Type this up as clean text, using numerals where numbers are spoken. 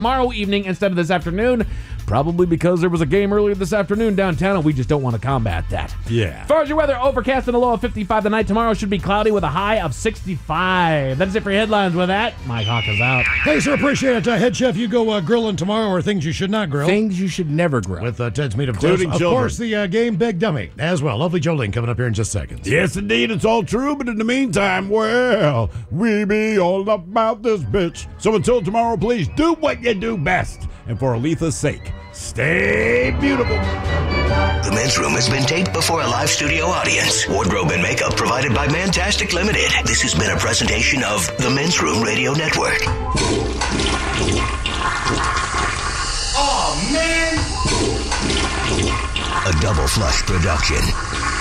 tomorrow evening instead of this afternoon, probably because there was a game earlier this afternoon downtown and we just don't want to combat that. Yeah. As far as your weather, overcast and a low of 55 tonight. Tomorrow should be cloudy with a high of 65. That is it for headlines. With that, Mike Hawk is out. Hey, sir, appreciate it. Head chef, you go grilling tomorrow, or things you should not grill. Things you should never grill. With Ted's Meat of Including Toast. Of children. course, the game Big Dummy as well. Lovely Jolene coming up here in just seconds. Yes, indeed, it's all true, but in the meantime, well, we be all about this bitch. So until tomorrow, please do what you do best. And for Aletha's sake, stay beautiful. The Men's Room has been taped before a live studio audience. Wardrobe and makeup provided by Mantastic Limited. This has been a presentation of the Men's Room Radio Network. Oh, man! A Double Flush production.